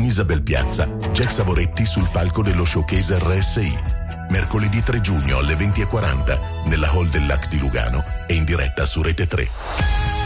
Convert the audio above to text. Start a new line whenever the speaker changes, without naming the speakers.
con Isabel Piazza, Jack Savoretti sul palco dello showcase RSI. Mercoledì 3 giugno alle 20:40 nella hall dell'Ac di Lugano e in diretta su Rete 3.